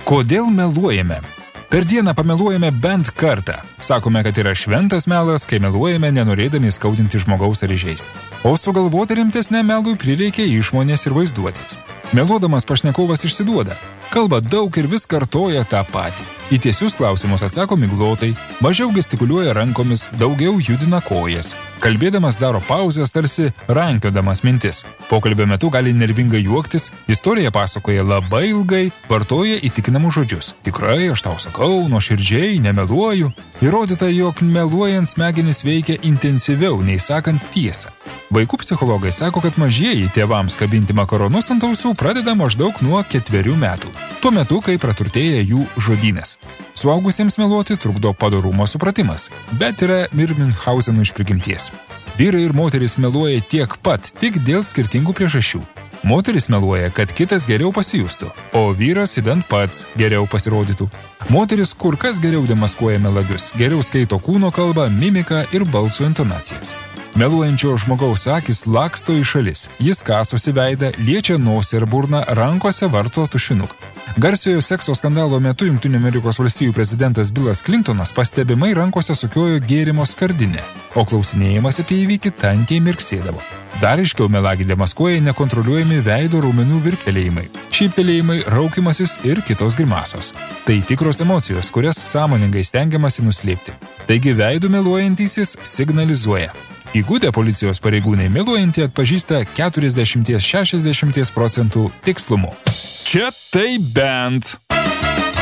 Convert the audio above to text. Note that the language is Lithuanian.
Kodėl meluojame? Per dieną pameluojame bent kartą. Sakome, kad yra šventas melas, kai meluojame nenorėdami skaudinti žmogaus ar įžeisti. O sugalvoti rimtesnę melui prireikia išmonės ir vaizduotės. Meluodamas pašnekovas išsiduoda. Kalba daug ir vis kartoja tą patį. Į tiesius klausimus atsako miglotai, mažiau gestikuliuoja rankomis, daugiau judina kojas. Kalbėdamas daro pauzes, tarsi rankiodamas mintis. Pokalbio metu gali nervingai juoktis, istoriją pasakoja labai ilgai, vartoja įtikinamus žodžius. Tikrai, aš tau sakau, nuoširdžiai, nemeluoju. Įrodyta, jog meluojant smegenys veikia intensyviau nei sakant tiesą. Vaikų psichologai sako, kad mažieji tėvams kabinti makaronus ant ausų pradeda maždaug nuo 4 metų. Tuo metu, kai praturtėja jų žodynas. Suaugusiems meluoti trukdo padorumo supratimas, bet yra ir Münchhauseno iš prigimties. Vyrai ir moterys meluoja tiek pat, tik dėl skirtingų priežasčių. Moteris meluoja, kad kitas geriau pasijustų, o vyras idant pats geriau pasirodytų. Moteris kur kas geriau demaskuoja melagius, geriau skaito kūno kalbą, mimiką ir balso intonacijas. Meluojančio žmogaus akis laksto į šalis. Jis kasosi veidą, liečia nosį ir burną, rankose varto tušinuką. Garsiojo sekso skandalo metu Jungtinių Amerikos valstijų prezidentas Billas Clintonas pastebimai rankose sukiojo gėrimo skardinę, o klausinėjimas apie įvykį tankiai mirksėdavo. Dar aiškiau melagį demaskuoja nekontroliuojami veido raumenų virptelėjimai, šyptelėjimai, raukimasis ir kitos grimasos. Tai tikros emocijos, kurias sąmoningai stengiamasi nuslėpti. Taigi veidų meluojantysis signalizuoja. Įgudę policijos pareigūnai meluojantį atpažįsta 40–60% tikslumu. Čia tai bent.